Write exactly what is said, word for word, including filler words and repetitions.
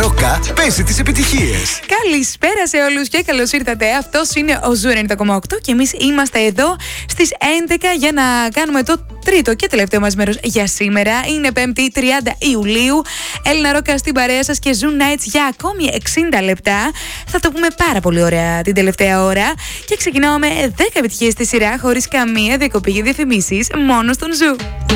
Ρόκα παίζει τις επιτυχίες. Καλησπέρα σε όλους και καλώς ήρθατε. Αυτός είναι ο Ζου ενενήντα κόμμα οκτώ και εμείς είμαστε εδώ στις έντεκα για να κάνουμε το τρίτο και τελευταίο μας μέρος για σήμερα. Είναι Πέμπτη, τριάντα Ιουλίου. Έλληνα Ρόκα στην παρέα σας και Ζου Nights για ακόμη εξήντα λεπτά. Θα το πούμε πάρα πολύ ωραία την τελευταία ώρα. Και ξεκινάω με δέκα επιτυχίες στη σειρά χωρίς καμία διακοπή για διαφημίσεις, μόνο στον Ζου.